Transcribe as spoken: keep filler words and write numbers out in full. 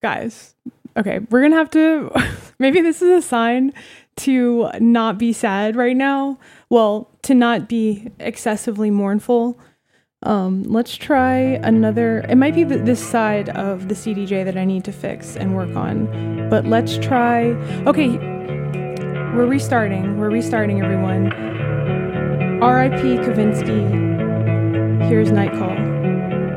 guys. Okay, we're gonna have to. Maybe this is a sign to not be sad right now. Well, to not be excessively mournful. Um, let's try another. It might be th- this side of the C D J that I need to fix and work on. But let's try. Okay, we're restarting. We're restarting, everyone. R I P Kavinsky. Here's Night Call.